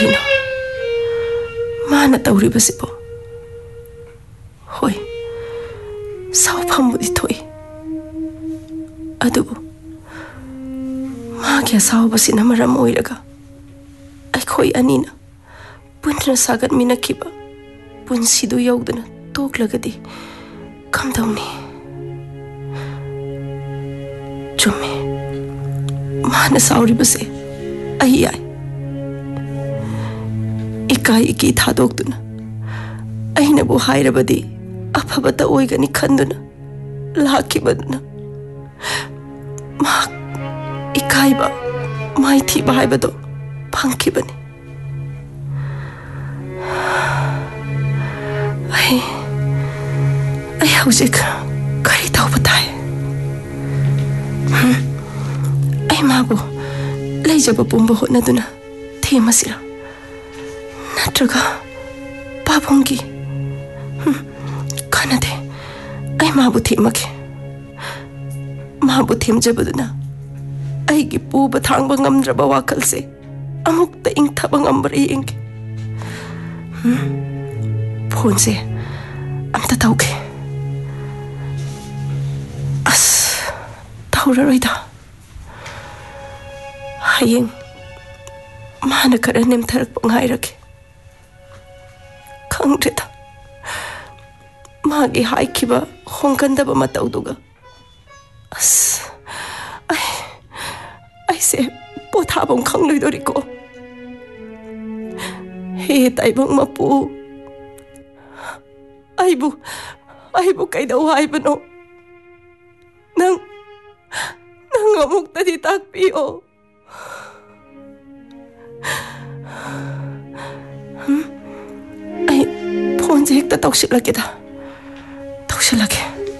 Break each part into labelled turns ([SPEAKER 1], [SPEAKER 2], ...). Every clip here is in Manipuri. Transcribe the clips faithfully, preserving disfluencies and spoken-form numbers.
[SPEAKER 1] Karino? Mana tauribasibo? Hoi. Saupambudi thoi. Adubu. Magi saubasina maram oiraga. Aikhoi anina. Punna sagat minakiba. Punsidu yaudana toklagadi. Kamdauni. Chumme. Mana sauribase. Ai ai. Ikai iki thadokduna. Aina bu hairabadi afabata oigani khanduna lakibaduna. Ma ikaiba maithi baibado phankibani. Ai ai hauzik kari tauba tai. Ai mabu leijaba pumba hotnaduna themasira. Natraga babongi kanade ai mabu themake mabu themjabaduna aigi puba thangba ngamdraba wakalse amukta ingthaba ngambra yenge phone se amta tauke as tauraroida hayeng mana kara nemtharak pangairake khangdreda magi haikiba hongkandaba matauduga as ai ai se pothabong khangloidoriko he taibong mapu aibu aibu kaidau haibano nang nang amuk tadi takpio hmm ai phone je ekta tawsilake da tawsilake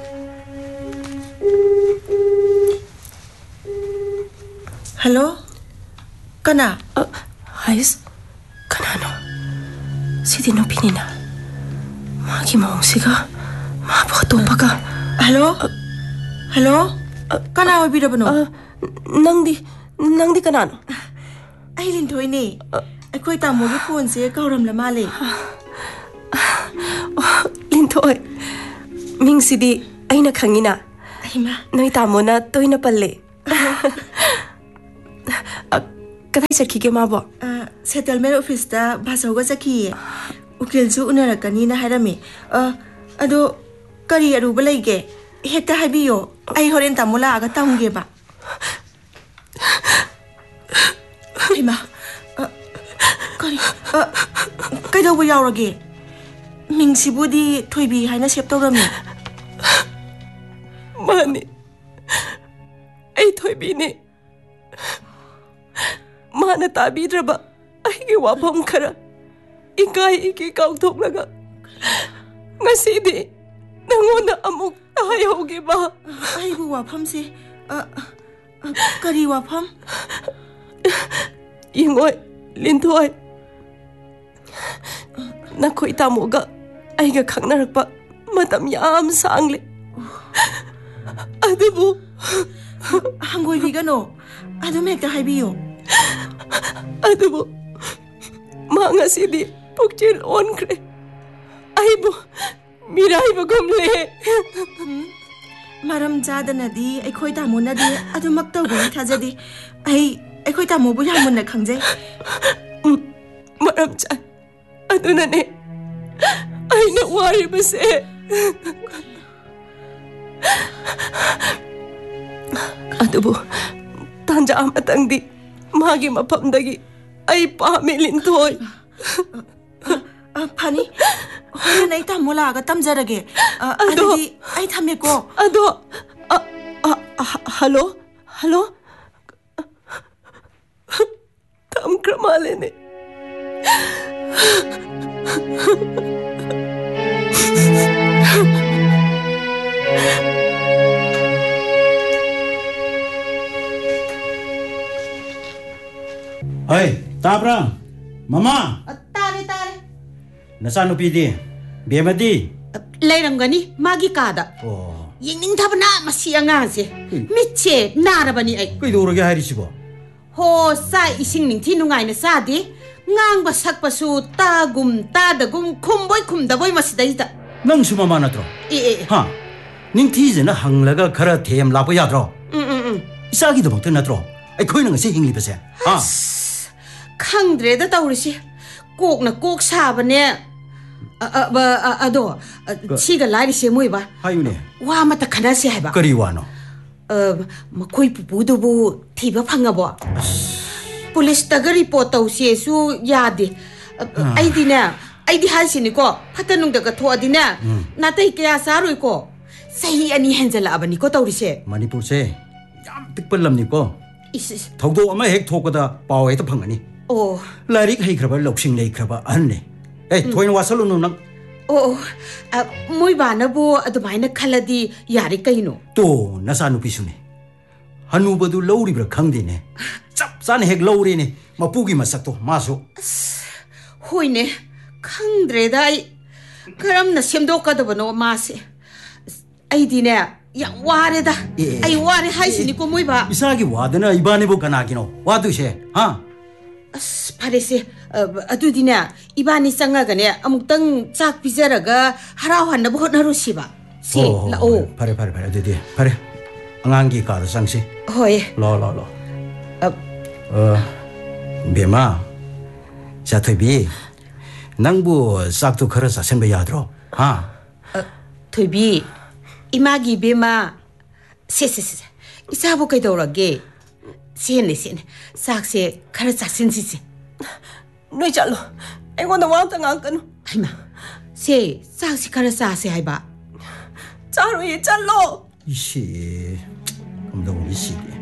[SPEAKER 2] hello kana
[SPEAKER 1] hais kana no sidi no pinina magi maungsiga ma photo paga
[SPEAKER 2] hello hello kana obirabano
[SPEAKER 1] nangdi nangdi kana no
[SPEAKER 2] ai lindoi ne akoi tamo gi phone se kauram la male
[SPEAKER 1] lindoi ming sidi aina khangina
[SPEAKER 2] aima
[SPEAKER 1] noi tamo na toina palle kadai sakhi ke ma bo
[SPEAKER 2] settlement office ta bhasoga sakhi ukil su unarakani na harami ado kari aruba leige hekta habiyo ai horen tamola aga tamge ba aima kari kaidaw ba yawrage mingsibudi thoibi haina sep tawrami
[SPEAKER 1] mani ai thoibi ne mana tabidraba aigi wapam khara ikai iki kauthoknaga ngasidi nangona amuk hayoge ba
[SPEAKER 2] aigu wapam se kari wapam
[SPEAKER 1] ingoi lindoi nakhoi tamoga aiga khangnarakpa matam yam sangle adubu
[SPEAKER 2] hangoi bigano adum hekta haibiyo
[SPEAKER 1] adubu manga sidi pukchil onkre aibu mirai bagumle
[SPEAKER 2] maram jadanadi aikhoi tamonadi adumak tawgani thajadi ai aikhoi tamo bu yamunna khangjai
[SPEAKER 1] maram ja aduna ne aina wari base adubu tanja amatangdi magi mapamdagi ai pame lindoi
[SPEAKER 2] Pani, hoy na ita mula aga tamjarage. Adodi ay thame ko.
[SPEAKER 1] Ado, hello, hello. Tam kramale ne.
[SPEAKER 3] Hey, tabra, mama. Nasaan upidi? Bemadi?
[SPEAKER 4] Lairangani magi kada.
[SPEAKER 3] Oh.
[SPEAKER 4] Yingning thabna masi angase. Mitche narabani ai.
[SPEAKER 3] Koi dorage hairisibo.
[SPEAKER 4] Ho sa ising ning thi nungai na sa di. ngang ba sak pa su ta gum ta da gum kum boy kum da boy masidayda.
[SPEAKER 3] 낭수 마마 나들어.
[SPEAKER 4] 예.
[SPEAKER 3] 하. 닝 티즈나 항라가 가라 대엠 라고 야들어.
[SPEAKER 4] 응응응.
[SPEAKER 3] 이사기도 못 나들어. 아이 거이는 것이 힘리버세. 아.
[SPEAKER 4] ꯈꯪꯗ꯭ꯔꯦꯗ ꯇꯧꯔꯤꯁꯤ ꯀꯣꯛꯅ ꯀꯣꯛ ꯁꯥꯕꯅꯦ ꯑꯗꯣ ꯁꯤꯒ ꯂꯥꯏꯔꯤꯁꯦ ꯃꯣꯏꯕ
[SPEAKER 3] 하유네.
[SPEAKER 4] ꯋꯥ ꯑꯃꯇ ꯈꯟꯅꯁꯤ ꯍꯥꯏꯕ
[SPEAKER 3] 거리 와노.
[SPEAKER 4] ꯃꯈꯣꯏ ꯄꯨꯄꯨꯗꯨꯕꯨ ꯊꯤꯕ ꯐꯪꯉꯕꯣ ꯄꯨꯂꯤꯁꯇꯒ ꯔꯤꯄꯣꯔꯠ ꯇꯧꯁꯦꯁꯨ ꯌꯥꯗꯦ ꯑꯩꯗꯤꯅꯦ ꯑꯩꯗꯤ ꯍꯥꯏꯁꯤꯅꯤꯀꯣ ꯐꯠꯇ ꯅꯨꯡꯗꯒ ꯊꯣꯛꯑꯗꯤꯅꯦ ꯅꯥꯇꯩ ꯀꯌꯥ ꯆꯥꯔꯣꯏꯀꯣ ꯆꯍꯤ ꯑꯅꯤ ꯍꯦꯟꯖꯜꯂꯛꯑꯕꯅꯤꯀꯣ ꯇꯧꯔꯤꯁꯦ
[SPEAKER 3] 마니푸르세 ям 픽벌 람니고.
[SPEAKER 4] 이스
[SPEAKER 3] 더도 아마 핵 토거다 바오 핵도 방가니.
[SPEAKER 4] 오
[SPEAKER 3] 라릭 헤이크라바 럭싱 레이크라바 안네. 에이 토인 와설로는 난
[SPEAKER 4] 오 모이 바나보 아두마이나 칼라디 야리 까이노
[SPEAKER 3] 또 나사 누피수네. 한우버도 러우리브라 강데네. 짭짠 핵 러우리네. 마뿌기 마삭도 마소.
[SPEAKER 4] 호이네 칸드레다 아이 그럼나 셈도까더버노 마세 아이디네 야 와레다 아이 와레 하이시니고 모이 바
[SPEAKER 3] 이사기 와드나 이바네보 가나기노. 와두세. 하.
[SPEAKER 4] ꯑꯁ ꯐꯔꯦꯁꯦ ꯑꯗꯨꯗꯤꯅꯦ ꯏꯕꯥꯅꯤ ꯆꯪꯉꯒꯅꯦ ꯑꯃꯨꯛꯇꯪ ꯆꯥꯛ ꯄꯤꯖꯔꯒ ꯍꯔꯥꯎꯍꯟꯅꯕ ꯍꯣꯠꯅꯔꯨꯁꯤꯕ ꯁꯦ ꯂꯥꯛꯑꯣ
[SPEAKER 3] ꯐꯔꯦ ꯐꯔꯦ ꯐꯔꯦ ꯑꯗꯨꯗꯤ ꯐꯔꯦ ꯑꯉꯥꯡꯒꯤ ꯀꯥꯗ ꯆꯪꯁꯤ
[SPEAKER 4] ꯍꯣꯏ
[SPEAKER 3] ꯂꯥꯛꯑꯣ ꯂꯥꯛꯑꯣ ꯂꯥꯛꯑꯣ ꯕꯦꯝꯃ ꯆꯥꯊꯣꯏꯕꯤ ꯅꯪꯕꯨ ꯆꯥꯛꯇꯨ ꯈꯔ ꯆꯥꯁꯤꯟꯕ ꯌꯥꯗ꯭ꯔꯣ ꯍꯥ
[SPEAKER 4] ꯊꯣꯏꯕꯤ 이마기 베마 세세세 이사보 그이더라게 세네 세네 싹세 카르 싹신지지
[SPEAKER 1] Noi chalo. Ay ko na wanta nga kanu.
[SPEAKER 4] 아이마 세 싹시 카르 싹세 하이바
[SPEAKER 1] Charo ye chalo.
[SPEAKER 3] 이씨 감독 이씨